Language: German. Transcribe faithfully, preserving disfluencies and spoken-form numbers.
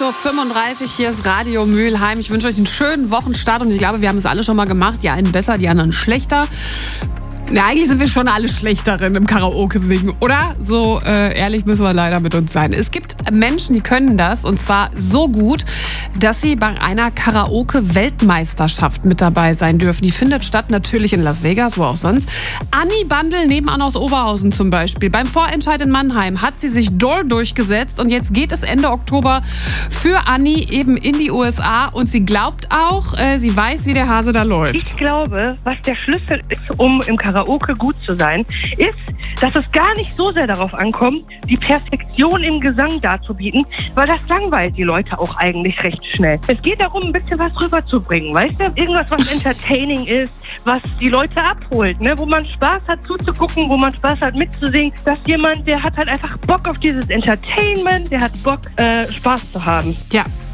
Uhr fünfunddreißig, hier ist Radio Mülheim. Ich wünsche euch einen schönen Wochenstart und ich glaube, wir haben es alle schon mal gemacht. Die einen besser, die anderen schlechter. Ja, eigentlich sind wir schon alle Schlechterin im Karaoke singen, oder? So äh, ehrlich müssen wir leider mit uns sein. Es gibt Menschen, die können das und zwar so gut, dass sie bei einer Karaoke-Weltmeisterschaft mit dabei sein dürfen. Die findet statt natürlich in Las Vegas, wo auch sonst. Anni Bandel nebenan aus Oberhausen zum Beispiel. Beim Vorentscheid in Mannheim hat sie sich doll durchgesetzt und jetzt geht es Ende Oktober für Anni eben in die U S A und sie glaubt auch, äh, sie weiß, wie der Hase da läuft. Ich glaube, was der Schlüssel ist, um im Karaoke gut zu sein, ist, dass es gar nicht so sehr darauf ankommt, die Perfektion im Gesang darzubieten, weil das langweilt die Leute auch eigentlich recht schnell. Es geht darum, ein bisschen was rüberzubringen, weißt du? Irgendwas, was entertaining ist, was die Leute abholt, ne? Wo man Spaß hat zuzugucken, wo man Spaß hat mitzusingen, dass jemand, der hat halt einfach Bock auf dieses Entertainment, der hat Bock, äh, Spaß zu haben. Ja,